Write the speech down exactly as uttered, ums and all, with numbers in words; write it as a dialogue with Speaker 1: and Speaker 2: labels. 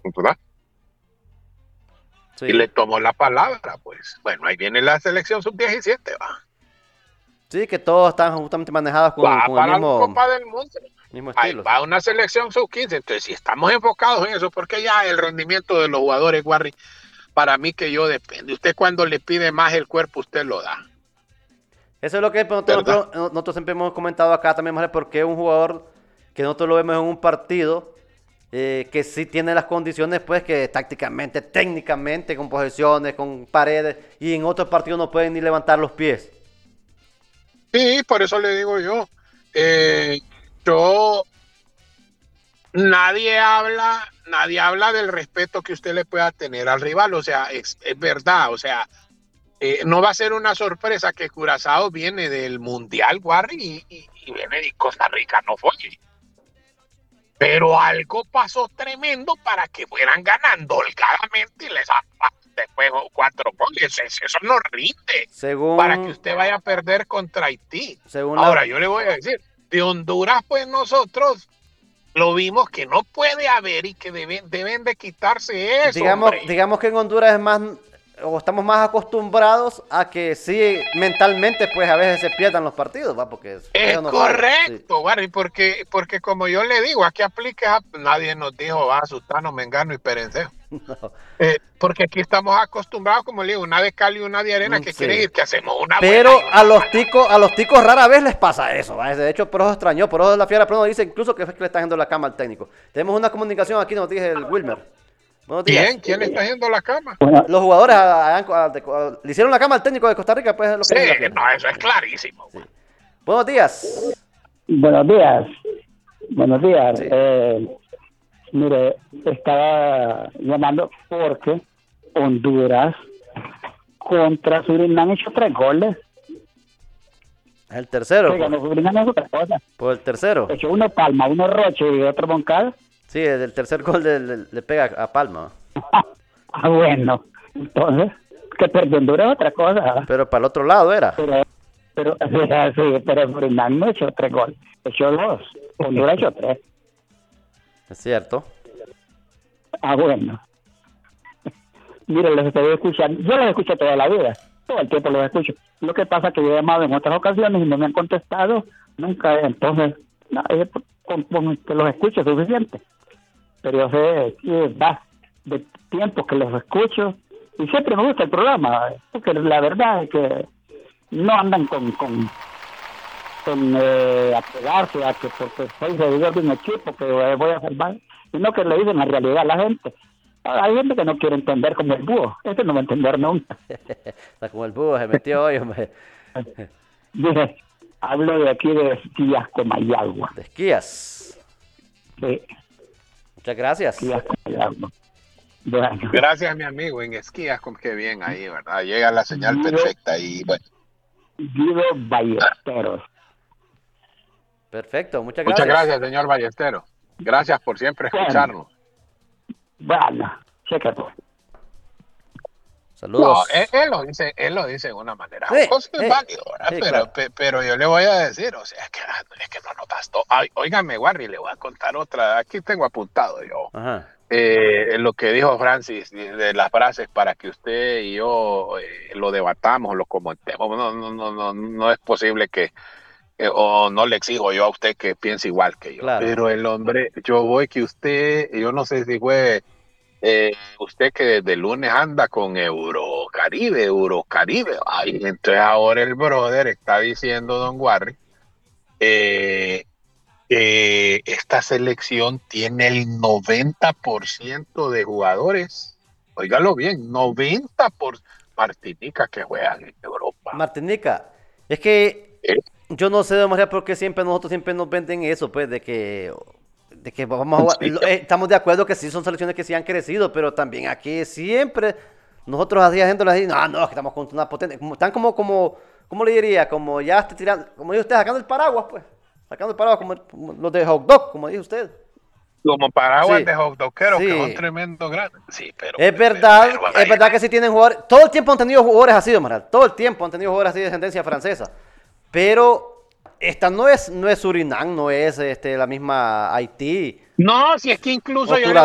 Speaker 1: ¿verdad?
Speaker 2: Sí.
Speaker 1: Y le tomó la palabra, pues. Bueno, ahí viene la selección sub diecisiete, va.
Speaker 2: Sí, que todos están justamente manejados con,
Speaker 1: Va
Speaker 2: con el
Speaker 1: para la
Speaker 2: mismo,
Speaker 1: Copa del Mundo.
Speaker 2: mismo
Speaker 1: Ahí
Speaker 2: estilo. Sí.
Speaker 1: va una selección sub quince. Entonces, si estamos enfocados en eso, porque ya el rendimiento de los jugadores, Warri, para mí que yo depende. Usted cuando le pide más el cuerpo, usted lo da.
Speaker 2: Eso es lo que nosotros,
Speaker 1: ¿Verdad?
Speaker 2: nosotros siempre hemos comentado acá también, Jorge, porque un jugador que nosotros lo vemos en un partido, eh, que sí tiene las condiciones, pues, que tácticamente, técnicamente, con posiciones, con paredes, y en otros partidos no pueden ni levantar los pies.
Speaker 1: Sí, por eso le digo yo. Eh, yo, nadie habla, nadie habla del respeto que usted le pueda tener al rival. O sea, es, es verdad. O sea, eh, no va a ser una sorpresa que Curazao viene del Mundial, Warri, y, y, y viene de Costa Rica, no fue. Pero algo pasó tremendo para que fueran ganando holgadamente y les después cuatro goles. Eso no rinde para que
Speaker 2: Según,
Speaker 1: usted vaya a perder contra Haití.
Speaker 2: según la,
Speaker 1: Ahora, yo le voy a decir, de Honduras, pues nosotros lo vimos que no puede haber y que deben, deben de quitarse eso,
Speaker 2: digamos,
Speaker 1: hombre.
Speaker 2: digamos que en Honduras es más, o estamos más acostumbrados a que sí, mentalmente, pues, a veces se pierdan los partidos, ¿va? Porque
Speaker 1: Es
Speaker 2: eso no falla. Sí.
Speaker 1: correcto, Barry, porque, porque como yo le digo, aquí aplica, nadie nos dijo, va, Sutano, Mengano y Perencejo.
Speaker 2: No.
Speaker 1: Eh, porque aquí estamos acostumbrados, como le digo, una de cal y una de arena, que quiere
Speaker 2: Sí.
Speaker 1: decir que hacemos una buena
Speaker 2: Pero
Speaker 1: y
Speaker 2: a
Speaker 1: una
Speaker 2: los
Speaker 1: mala.
Speaker 2: ticos, a los ticos rara vez les pasa eso, ¿va? De hecho, por eso extrañó, por eso la fiera Pro nos dice incluso que es que le está haciendo la cama al técnico. Tenemos una comunicación aquí, nos dice el Wilmer. Buenos días.
Speaker 1: ¿Quién? ¿Quién está haciendo la cama?
Speaker 2: Los jugadores a- a- a- a- le hicieron la cama al técnico de Costa Rica, pues es lo que
Speaker 1: Sí,
Speaker 2: dice la fiera.
Speaker 1: no, eso es clarísimo.
Speaker 2: Sí. Buenos días.
Speaker 3: Buenos días, buenos días.
Speaker 2: Sí.
Speaker 3: Eh, mire, estaba llamando porque Honduras contra Surinam hizo tres goles.
Speaker 2: Es el tercero.
Speaker 3: Que ganó
Speaker 2: Por,
Speaker 3: Surinam es otra cosa.
Speaker 2: por el tercero.
Speaker 3: Echó uno Palma, uno Roche y otro Moncada.
Speaker 2: Sí, el, el tercer gol le, le- le pega a Palma.
Speaker 3: Ah, bueno. Entonces, que perdió Honduras es otra cosa.
Speaker 2: Pero para el otro lado era.
Speaker 3: Pero, pero, sí, pero Surinam no echó tres goles. Echó dos. Honduras echó tres.
Speaker 2: Es cierto.
Speaker 3: Ah, bueno. Mire, los estoy escuchando. Yo los escucho toda la vida. Todo el tiempo los escucho. Lo que pasa es que yo he llamado en otras ocasiones y no me han contestado nunca. Entonces, no, es con, con que los escucho es suficiente. Pero yo sé que va de tiempo que los escucho y siempre me gusta el programa. Porque la verdad es que no andan con... con con eh, apegarse a que porque soy seguidor de un equipo que eh, voy a salvar, sino que le dicen la realidad a la gente. Hay gente que no quiere entender como el búho, este no va a entender nunca.
Speaker 2: Está como el búho, se metió hoy, hombre.
Speaker 3: Dije, hablo de aquí de Esquías Comayagua.
Speaker 2: De esquías.
Speaker 3: Sí,
Speaker 2: Muchas gracias.
Speaker 3: Esquías Comayagua. Bueno,
Speaker 1: Gracias, mi amigo, en esquías, como que bien ahí, ¿verdad? Llega la señal
Speaker 3: Guido,
Speaker 1: perfecta y bueno.
Speaker 3: Guido Ballesteros.
Speaker 2: Perfecto, muchas
Speaker 1: Muchas
Speaker 2: gracias.
Speaker 1: gracias, señor Ballestero. Gracias por siempre
Speaker 3: Bueno.
Speaker 1: escucharnos.
Speaker 3: Bueno, chécate.
Speaker 2: Saludos.
Speaker 1: No, él, él lo dice, él lo dice de una manera
Speaker 2: Sí,
Speaker 1: jocosa y
Speaker 2: sí,
Speaker 1: válido, ¿verdad?
Speaker 2: sí,
Speaker 1: pero,
Speaker 2: claro.
Speaker 1: pe- pero yo le voy a decir, o sea, es que, es que no nos bastó. Ay, óigame, Warry, le voy a contar otra. Aquí tengo apuntado yo.
Speaker 2: Ajá.
Speaker 1: Eh, lo que dijo Francis de, de las frases para que usted y yo eh, lo debatamos, lo comentemos. No, no, no, no, no es posible que, eh, o no le exijo yo a usted que piense igual que yo.
Speaker 2: Claro.
Speaker 1: Pero el hombre, yo voy que usted, yo no sé si fue eh, usted que desde el lunes anda con Eurocaribe, Eurocaribe. Ay, entonces ahora el brother está diciendo, don Warry, eh, que esta selección tiene el noventa por ciento de jugadores, óigalo bien, noventa por ciento Martinica que juegan en Europa.
Speaker 2: Martinica, es que
Speaker 1: ¿Eh?
Speaker 2: yo no sé de manera por qué siempre nosotros siempre nos venden eso, pues, de que, de que vamos a jugar.
Speaker 1: Sí.
Speaker 2: Lo- eh, estamos de acuerdo que sí son selecciones que sí han crecido, pero también aquí siempre nosotros así haciéndolo así, no, no, es que estamos con una potente, como, están como, como, ¿cómo le diría? Como ya esté tirando, como dice usted, sacando el paraguas, pues, sacando el paraguas como, como los de hot dog, como dice usted.
Speaker 1: Como paraguas
Speaker 2: Sí,
Speaker 1: de hot dogueros
Speaker 2: sí.
Speaker 1: que son tremendos grandes. Sí, pero.
Speaker 2: Es
Speaker 1: pero-
Speaker 2: verdad,
Speaker 1: pero-
Speaker 2: es verdad que sí tienen jugadores. Todo el tiempo han tenido jugadores así, Amaral. Todo el tiempo han tenido jugadores así de ascendencia francesa. Pero esta no es, no es Surinam, no es este, la misma Haití.
Speaker 1: No, si es que incluso
Speaker 2: O
Speaker 1: yo le
Speaker 2: Curazao.